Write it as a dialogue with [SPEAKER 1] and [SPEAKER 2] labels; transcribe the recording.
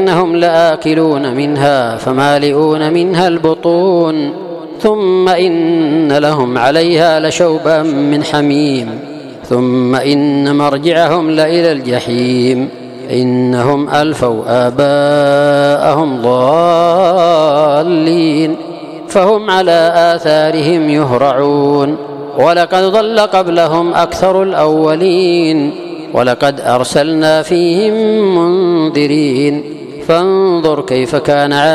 [SPEAKER 1] إنهم لآكلون منها فمالئون منها البطون ثم إن لهم عليها لشوبا من حميم ثم إن مرجعهم لإلى الجحيم إنهم ألفوا آباءهم ضالين فهم على آثارهم يهرعون ولقد ضل قبلهم أكثر الأولين ولقد أرسلنا فيهم منذرين فانظر كيف كان